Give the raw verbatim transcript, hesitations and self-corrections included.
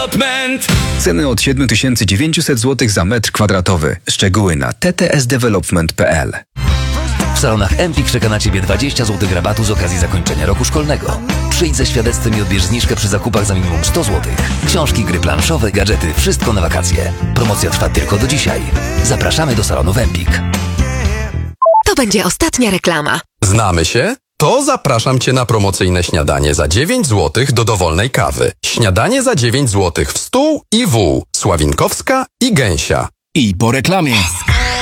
Development. Ceny od siedem tysięcy dziewięćset złotych za metr kwadratowy. Szczegóły na t t s development kropka p l. W salonach Empik czeka na Ciebie dwadzieścia złotych rabatu z okazji zakończenia roku szkolnego. Przyjdź ze świadectwem i odbierz zniżkę przy zakupach za minimum sto złotych. Książki, gry planszowe, gadżety, wszystko na wakacje. Promocja trwa tylko do dzisiaj. Zapraszamy do salonów Empik. To będzie ostatnia reklama. Znamy się? To zapraszam Cię na promocyjne śniadanie za dziewięć złotych do dowolnej kawy. Śniadanie za dziewięć złotych w stół i wół. Sławinkowska i Gęsia. I po reklamie.